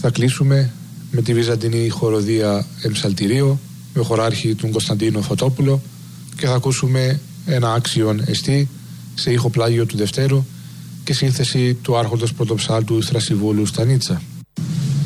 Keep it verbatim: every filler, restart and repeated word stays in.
Θα κλείσουμε με τη βυζαντινή χοροδία Εμψαλτηρίο, με χωράρχη τον Κωνσταντίνο Φωτόπουλο, και θα ακούσουμε ένα άξιον εστί σε ήχο πλάγιο του Δευτέρου και σύνθεση του άρχοντος πρωτοψάλτου Θρασιβούλου Στανίτσα.